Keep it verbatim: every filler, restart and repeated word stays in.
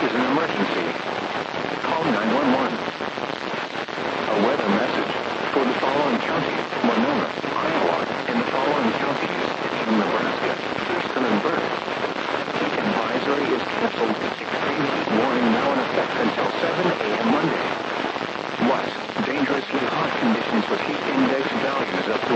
is an emergency. Call nine one one. A weather message for the following counties: Winona, Iowa, and the following counties: in Nebraska, Thurston and Burke. Heat advisory is canceled. Extreme heat warning now in effect until seven a m Monday. What? Dangerously hot conditions with heat index values up to